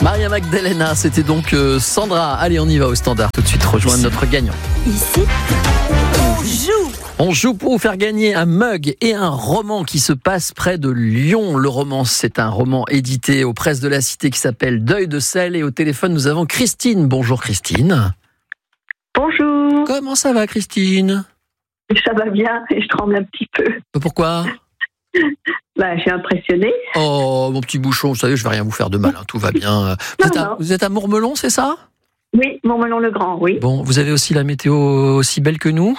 Maria Magdalena, c'était donc Sandra. Allez, on y va au standard tout de suite, rejoindre notre gagnant. Ici, on joue pour vous faire gagner un mug et un roman qui se passe près de Lyon. Le roman, c'est un roman édité aux Presses de la Cité qui s'appelle Deuil de sel. Et au téléphone, nous avons Christine. Bonjour Christine. Bonjour. Comment ça va Christine ? Ça va bien et je tremble un petit peu. Pourquoi ? Je suis impressionnée. Oh, mon petit bouchon, vous savez, je vais rien vous faire de mal, tout va bien. Vous êtes à Mourmelon, c'est ça ? Oui, Mourmelon-le-Grand, oui. Bon, vous avez aussi la météo aussi belle que nous ?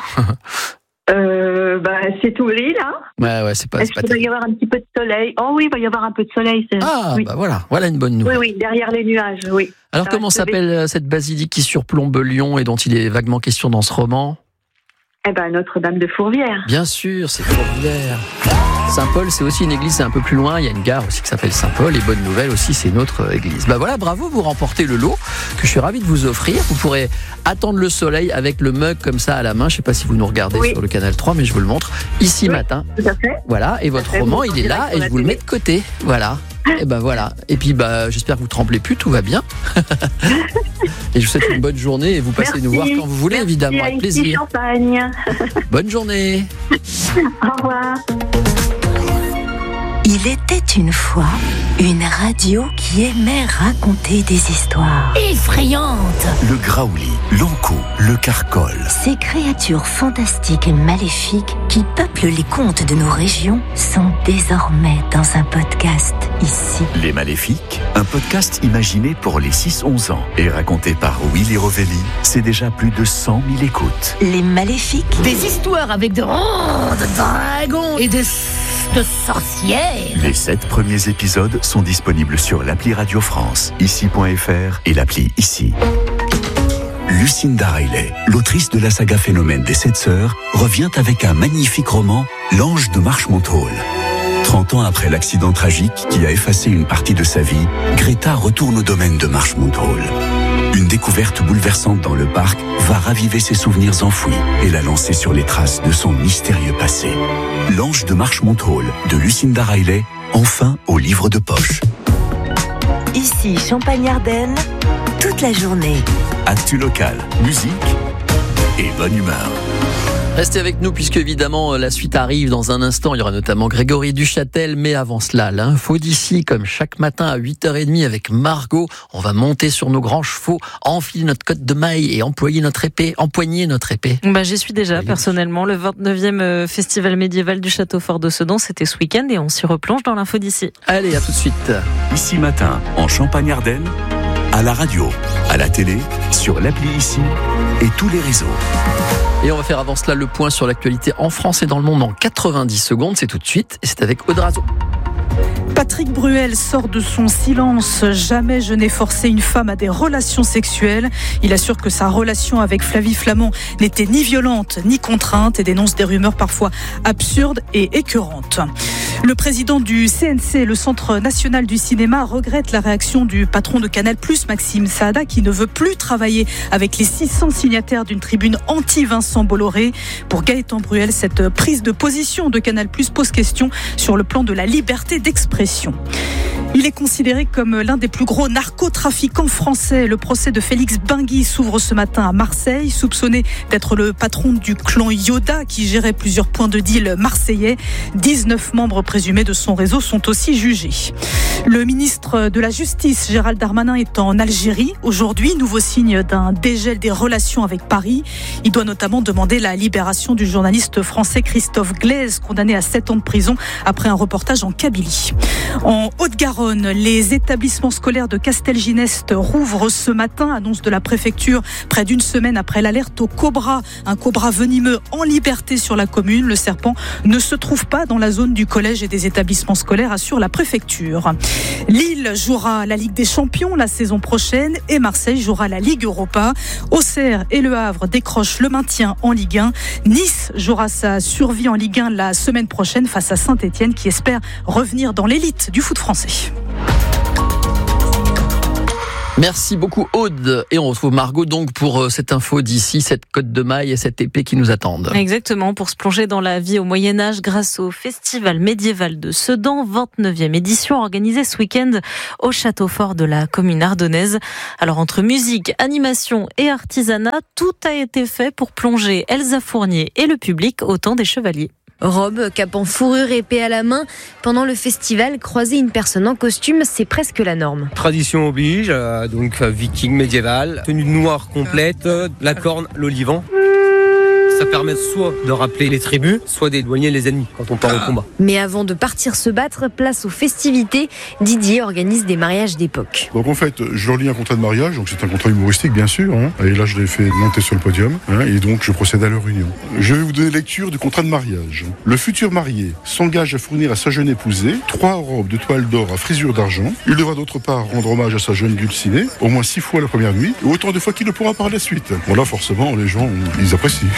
C'est tout gris, là. Ouais, c'est pas Est-ce qu'il va y avoir un petit peu de soleil ? Oh oui, il va y avoir un peu de soleil. Oui. Voilà une bonne nouvelle. Oui, derrière les nuages, oui. Alors, comment s'appelle cette basilique qui surplombe Lyon et dont il est vaguement question dans ce roman ? Notre-Dame de Fourvière. Bien sûr, c'est Fourvière. Saint-Paul, c'est aussi une église, c'est un peu plus loin. Il y a une gare aussi qui s'appelle Saint-Paul. Et bonne nouvelle aussi, c'est notre église. Bravo, vous remportez le lot que je suis ravi de vous offrir. Vous pourrez attendre le soleil avec le mug comme ça à la main. Je ne sais pas si vous nous regardez sur le canal 3, mais je vous le montre ici matin. Tout à fait. Voilà, et votre roman, il est là et je vous le mets de côté. Voilà. Et voilà. Et puis j'espère que vous tremblez plus, tout va bien. Et je vous souhaite une bonne journée et vous passez nous voir quand vous voulez, évidemment, avec plaisir. Champagne. Bonne journée. Au revoir. il était une fois une radio qui aimait raconter des histoires effrayantes. Le graouli, l'ankou, le carcol. Ces créatures fantastiques et maléfiques qui peuplent les contes de nos régions sont désormais dans un podcast ici. Les Maléfiques, un podcast imaginé pour les 6-11 ans et raconté par Willy Rovelli, c'est déjà plus de 100 000 écoutes. Les Maléfiques. Des histoires avec de dragons et de sorcières. Les 7 premiers épisodes sont disponibles sur l'appli Radio France, ici.fr et l'appli Ici. Lucinda Riley, l'autrice de la saga Phénomène des 7 sœurs, revient avec un magnifique roman, L'Ange de Marshmonthol. 30 ans après l'accident tragique qui a effacé une partie de sa vie, Greta retourne au domaine de Marshmonthol. Une découverte bouleversante dans le parc va raviver ses souvenirs enfouis et la lancer sur les traces de son mystérieux passé. L'Ange de Marshmonthol de Lucinda Riley, enfin au livre de poche. Ici, Champagne-Ardenne, toute la journée. Actu local, musique et bonne humeur. Restez avec nous puisque évidemment la suite arrive dans un instant. Il y aura notamment Grégory Duchâtel, mais avant cela, l'info d'ici, comme chaque matin à 8h30 avec Margot. On va monter sur nos grands chevaux, enfiler notre cotte de maille et empoigner notre épée. J'y suis déjà personnellement. Le 29e festival médiéval du Château Fort de Sedan, c'était ce week-end et on s'y replonge dans l'info d'ici. Allez, à tout de suite. Ici matin, en Champagne-Ardenne, à la radio, à la télé, sur l'appli Ici et tous les réseaux. Et on va faire avant cela le point sur l'actualité en France et dans le monde en 90 secondes. C'est tout de suite et c'est avec Audrazo. Patrick Bruel sort de son silence. Jamais je n'ai forcé une femme à des relations sexuelles. Il assure que sa relation avec Flavie Flament n'était ni violente ni contrainte et dénonce des rumeurs parfois absurdes et écœurantes. Le président du CNC, le Centre National du Cinéma, regrette la réaction du patron de Canal+, Maxime Saada, qui ne veut plus travailler avec les 600 signataires d'une tribune anti-Vincent Bolloré. Pour Gaëtan Bruel, cette prise de position de Canal+ pose question sur le plan de la liberté d'expression. Il est considéré comme l'un des plus gros narcotrafiquants français. Le procès de Félix Benguy s'ouvre ce matin à Marseille, soupçonné d'être le patron du clan Yoda qui gérait plusieurs points de deal marseillais. 19 membres présumés de son réseau sont aussi jugés. Le ministre de la Justice, Gérald Darmanin, est en Algérie. Aujourd'hui, nouveau signe d'un dégel des relations avec Paris. Il doit notamment demander la libération du journaliste français Christophe Glaise, condamné à 7 ans de prison après un reportage en Kabylie. En Haute-Garonne, les établissements scolaires de Castelginest rouvrent ce matin, annonce de la préfecture, près d'une semaine après l'alerte au cobra. Un cobra venimeux en liberté sur la commune. Le serpent ne se trouve pas dans la zone du collège et des établissements scolaires, assure la préfecture. Lille jouera la Ligue des Champions la saison prochaine et Marseille jouera la Ligue Europa. Auxerre et Le Havre décrochent le maintien en Ligue 1. Nice jouera sa survie en Ligue 1 la semaine prochaine face à Saint-Etienne qui espère revenir dans l'élite du foot français. Merci beaucoup Aude. Et on retrouve Margot donc pour cette info d'ici, cette côte de maille et cette épée qui nous attendent. Exactement, pour se plonger dans la vie au Moyen-Âge grâce au Festival médiéval de Sedan, 29e édition organisée ce week-end au château fort de la commune ardennaise. Alors entre musique, animation et artisanat, tout a été fait pour plonger Elsa Fournier et le public au temps des chevaliers. Robe, cape en fourrure, épée à la main. Pendant le festival, croiser une personne en costume, c'est presque la norme. Tradition oblige, donc viking médiéval, tenue noire complète, la corne, l'olivan. Ça permet soit de rappeler les tribus, soit d'éloigner les ennemis quand on part au combat. Mais avant de partir se battre, place aux festivités. Didier organise des mariages d'époque. Donc en fait, je leur lis un contrat de mariage, donc c'est un contrat humoristique bien sûr, et là je l'ai fait monter sur le podium, et donc je procède à leur union. Je vais vous donner lecture du contrat de mariage. Le futur marié s'engage à fournir à sa jeune épousée 3 robes de toile d'or à frisure d'argent. Il devra d'autre part rendre hommage à sa jeune dulcinée, au moins 6 fois la première nuit, et autant de fois qu'il le pourra par la suite. Bon là forcément, les gens, ils apprécient.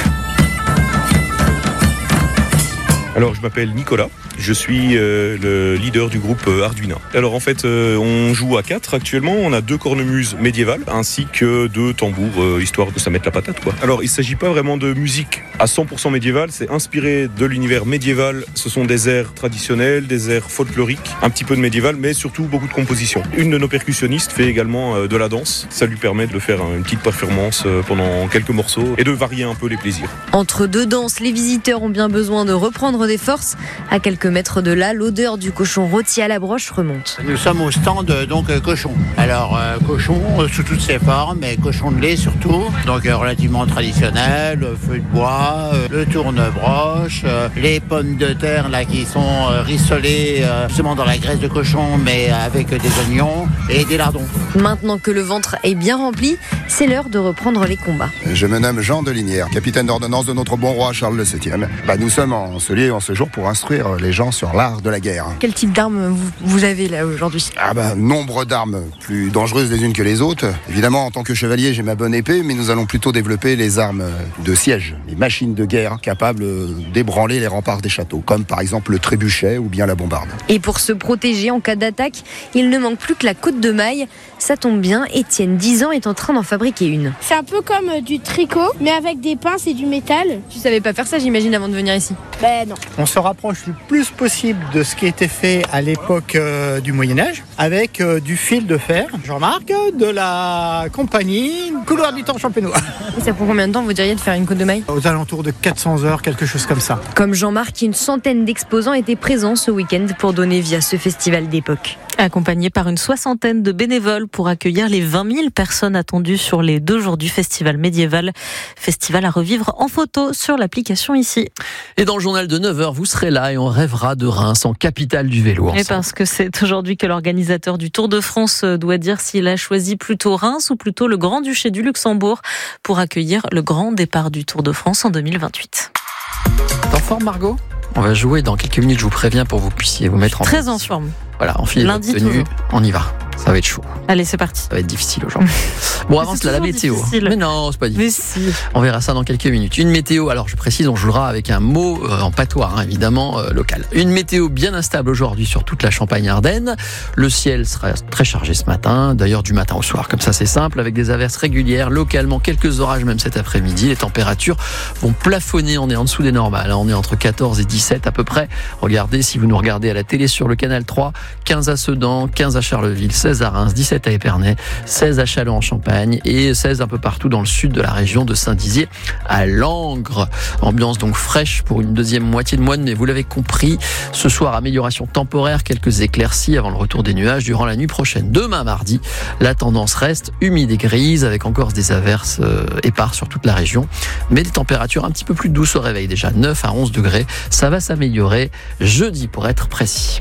Alors je m'appelle Nicolas, je suis le leader du groupe Arduino. Alors en fait on joue à 4 actuellement, on a 2 cornemuses médiévales ainsi que 2 tambours histoire de ça mettre la patate quoi. Alors il ne s'agit pas vraiment de musique à 100% médiévale, c'est inspiré de l'univers médiéval, ce sont des airs traditionnels, des airs folkloriques, un petit peu de médiéval mais surtout beaucoup de compositions. Une de nos percussionnistes fait également de la danse, ça lui permet de faire une petite performance pendant quelques morceaux et de varier un peu les plaisirs. Entre 2 danses, les visiteurs ont bien besoin de reprendre des forces. À quelques mètres de là, l'odeur du cochon rôti à la broche remonte. Nous sommes au stand cochon. Alors cochon sous toutes ses formes, et cochon de lait surtout, donc relativement traditionnel, feu de bois, le tourne-broche, les pommes de terre là qui sont rissolées justement dans la graisse de cochon mais avec des oignons et des lardons. Maintenant que le ventre est bien rempli, c'est l'heure de reprendre les combats. Je me nomme Jean de Linière, capitaine d'ordonnance de notre bon roi Charles VII. Nous sommes en ce lieu, en ce jour, pour instruire les gens sur l'art de la guerre. Quel type d'armes vous avez là aujourd'hui ? Nombre d'armes plus dangereuses les unes que les autres. Évidemment, en tant que chevalier, j'ai ma bonne épée, mais nous allons plutôt développer les armes de siège, les machines de guerre capables d'ébranler les remparts des châteaux, comme par exemple le trébuchet ou bien la bombarde. Et pour se protéger en cas d'attaque, il ne manque plus que la côte de maille. Ça tombe bien, Étienne, 10 ans, est en train d'en fabriquer une. C'est un peu comme du tricot, mais avec des pinces et du métal. Tu savais pas faire ça, j'imagine, avant de venir ici ? Non. On se rapproche le plus possible de ce qui était fait à l'époque du Moyen-Âge, avec du fil de fer, Jean-Marc, de la compagnie Couloir du Temps champenois. Et ça prend combien de temps, vous diriez, de faire une côte de maille ? Aux alentours de 400 heures, quelque chose comme ça. Comme Jean-Marc, une centaine d'exposants étaient présents ce week-end pour donner vie à ce festival d'époque. Accompagné par une 60aine de bénévoles pour accueillir les 20 000 personnes attendues sur les 2 jours du festival médiéval. Festival à revivre en photo sur l'application ici. Et dans le journal de 9h, vous serez là et on rêvera de Reims en capitale du vélo. Ensemble. Et parce que c'est aujourd'hui que l'organisateur du Tour de France doit dire s'il a choisi plutôt Reims ou plutôt le Grand-Duché du Luxembourg pour accueillir le grand départ du Tour de France en 2028. T'es en forme, Margot ? On va jouer dans quelques minutes, je vous préviens, pour que vous puissiez vous mettre en très en forme. Voilà, enfilez votre tenue, on y va. Ça va être chaud. Allez, c'est parti. Ça va être difficile aujourd'hui. Bon, avance là, la météo. Difficile. Mais non, c'est pas difficile. Mais si. On verra ça dans quelques minutes. Une météo, alors je précise, on jouera avec un mot en patois, évidemment, local. Une météo bien instable aujourd'hui sur toute la Champagne-Ardenne. Le ciel sera très chargé ce matin, d'ailleurs du matin au soir. Comme ça, c'est simple, avec des averses régulières, localement quelques orages même cet après-midi. Les températures vont plafonner, on est en dessous des normales. On est entre 14 et 17 à peu près. Regardez, si vous nous regardez à la télé sur le canal 3, 15 à Sedan, 15 à Charleville, 16 à Reims, 17 à Épernay, 16 à Châlons en Champagne et 16 un peu partout dans le sud de la région de Saint-Dizier à Langres. Ambiance donc fraîche pour une deuxième moitié de mois, mais vous l'avez compris, ce soir amélioration temporaire, quelques éclaircies avant le retour des nuages durant la nuit prochaine. Demain mardi, la tendance reste humide et grise avec encore des averses éparses sur toute la région, mais des températures un petit peu plus douces au réveil déjà, 9 à 11 degrés. Ça va s'améliorer jeudi pour être précis.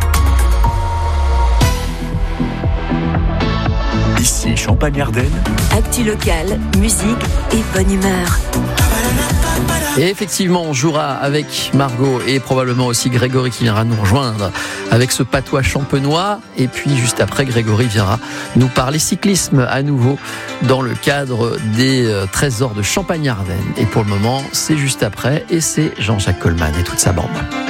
Ici, Champagne-Ardenne. Actu locale, musique et bonne humeur. Et effectivement, on jouera avec Margot et probablement aussi Grégory qui viendra nous rejoindre avec ce patois champenois. Et puis juste après, Grégory viendra nous parler cyclisme à nouveau dans le cadre des trésors de Champagne-Ardenne. Et pour le moment, c'est juste après et c'est Jean-Jacques Coleman et toute sa bande.